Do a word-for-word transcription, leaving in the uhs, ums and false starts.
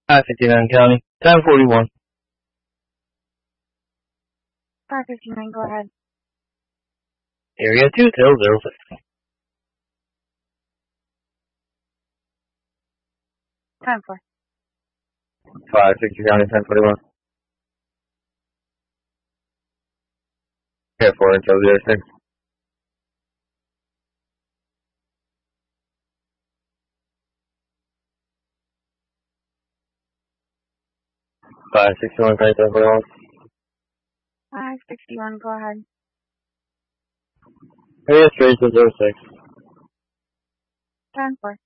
five fifty-nine County, ten forty-one. five fifty-nine, go ahead. Area two till zero six. ten four. five sixty County, ten forty-one. Area four until zero six. five sixty-one County, ten forty-one. five sixty-one, go ahead. Area three till zero six. ten four.